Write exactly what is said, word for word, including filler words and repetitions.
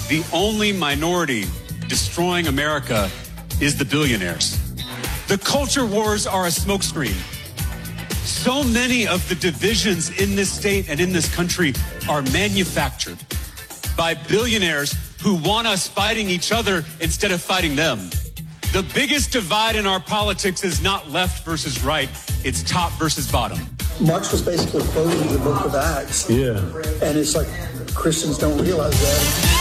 the only minority destroying America is the billionaires. The culture wars are a smokescreen. So many of the divisions in this state and in this country are manufactured by billionaires who want us fighting each other instead of fighting them. The biggest divide in our politics is not left versus right. It's top versus bottom. Marx was basically quoting the book of Acts. Yeah. And it's like Christians don't realize that.